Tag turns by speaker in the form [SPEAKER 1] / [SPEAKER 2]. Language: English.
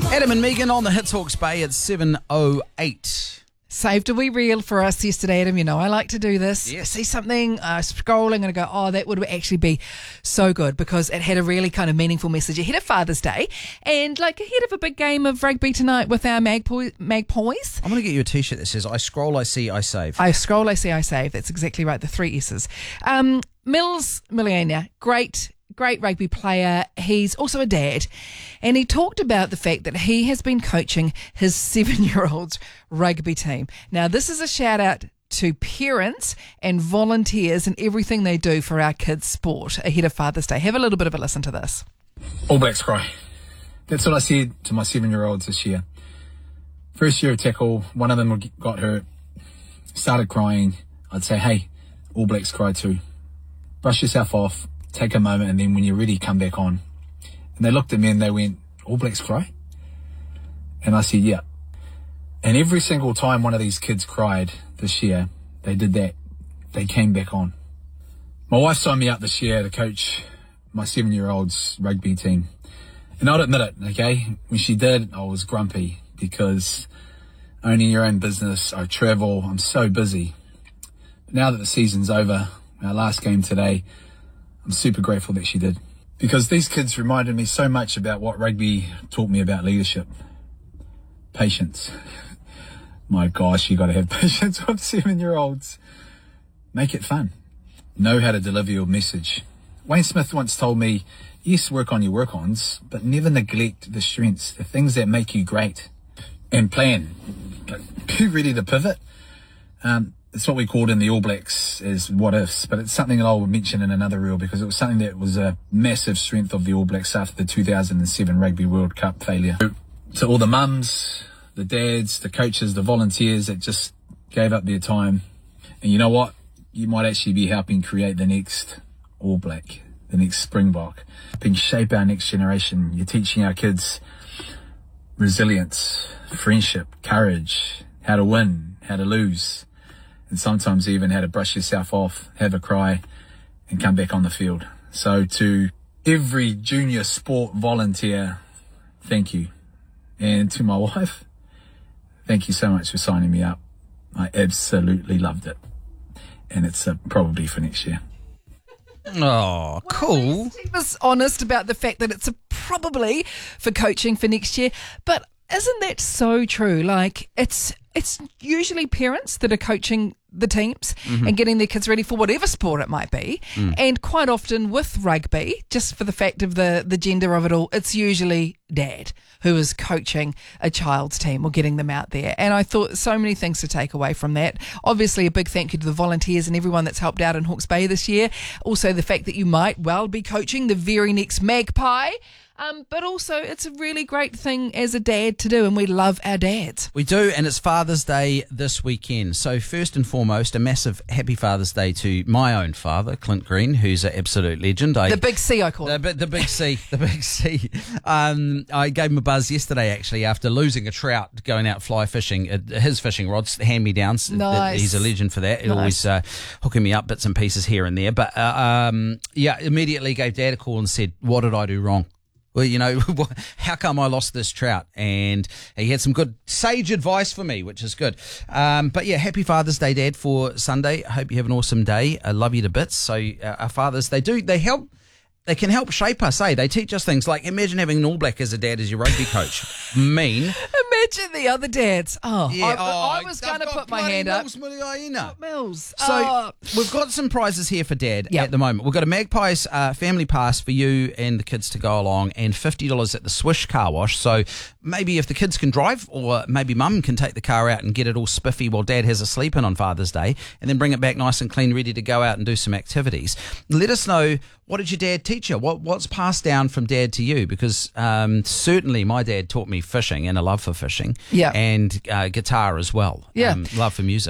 [SPEAKER 1] Adam and Megan on the Hits Hawke's Bay at 7:08.
[SPEAKER 2] Saved a wee reel for us yesterday, Adam. You know, I like to do this.
[SPEAKER 1] Yes.
[SPEAKER 2] See something, scrolling, and I go, oh, that would actually be so good because it had a really kind of meaningful message ahead of Father's Day and like ahead of a big game of rugby tonight with our Magpies.
[SPEAKER 1] I'm going to get you a t-shirt that says, I scroll, I see, I save.
[SPEAKER 2] I scroll, I see, I save. That's exactly right, the 3 S's. Mills Miliana, great rugby player. He's also a dad. And he talked about the fact that he has been coaching his 7-year-old's rugby team. Now, this is a shout out to parents and volunteers and everything they do for our kids' sport ahead of Father's Day. Have a little bit of a listen to this.
[SPEAKER 3] All Blacks cry. That's what I said to my 7-year-olds this year. First year of tackle, one of them got hurt, started crying. I'd say, hey, All Blacks cry too. Brush yourself off, take a moment, and then when you're ready, come back on. And they looked at me and they went, All Blacks cry? And I said, yeah. And every single time one of these kids cried this year, they did that. They came back on. My wife signed me up this year to coach my 7-year-old's rugby team. And I'll admit it, okay? When she did, I was grumpy because owning your own business, I travel, I'm so busy. But now that the season's over, our last game today, I'm super grateful that she did. Because these kids reminded me so much about what rugby taught me about leadership. Patience. My gosh, you got to have patience with 7-year-olds. Make it fun. Know how to deliver your message. Wayne Smith once told me, yes, work on your work-ons, but never neglect the strengths, the things that make you great. And plan. Be ready to pivot. It's what we called in the All Blacks as what ifs, but it's something that I'll mention in another reel because it was something that was a massive strength of the All Blacks after the 2007 Rugby World Cup failure. To all the mums, the dads, the coaches, the volunteers that just gave up their time. And you know what? You might actually be helping create the next All Black, the next Springbok, helping shape our next generation. You're teaching our kids resilience, friendship, courage, how to win, how to lose, and sometimes even how to brush yourself off, have a cry, and come back on the field. So to every junior sport volunteer, thank you. And to my wife, thank you so much for signing me up. I absolutely loved it. And it's probably for next year.
[SPEAKER 1] Oh, cool.
[SPEAKER 2] He was honest about the fact that it's probably for coaching for next year. But isn't that so true? Like, it's usually parents that are coaching the teams and getting their kids ready for whatever sport it might be. And quite often with rugby, just for the fact of the gender of it all, it's usually dad who is coaching a child's team or getting them out there. And I thought so many things to take away from that. Obviously, a big thank you to the volunteers and everyone that's helped out in Hawke's Bay this year. Also, the fact that you might well be coaching the very next Magpie. But also, it's a really great thing as a dad to do, and we love our dads.
[SPEAKER 1] We do, and it's Father's Day this weekend. So first and foremost, a massive happy Father's Day to my own father, Clint Green, who's an absolute legend.
[SPEAKER 2] The big C, I call it.
[SPEAKER 1] The big C, the big C. I gave him a buzz yesterday, actually, after losing a trout going out fly fishing. His fishing rods, hand-me-downs.
[SPEAKER 2] Nice.
[SPEAKER 1] He's a legend for that. He's always hooking me up bits and pieces here and there. But immediately gave Dad a call and said, what did I do wrong? Well, you know, how come I lost this trout? And he had some good sage advice for me, which is good. But yeah, happy Father's Day, Dad, for Sunday. I hope you have an awesome day. I love you to bits. So our fathers, they can help shape us, eh? They teach us things like, imagine having an All Black as a dad as your rugby coach. Mean.
[SPEAKER 2] Imagine the other dads. I was going to put my hand up. Mills.
[SPEAKER 1] So we've got some prizes here for Dad at the moment. We've got a Magpies family pass for you and the kids to go along and $50 at the Swish car wash. So maybe if the kids can drive or maybe Mum can take the car out and get it all spiffy while Dad has a sleep in on Father's Day and then bring it back nice and clean, ready to go out and do some activities. Let us know, what did your dad teach you? What's passed down from Dad to you? Because certainly my dad taught me fishing and a love for fishing and guitar as well. Love for music.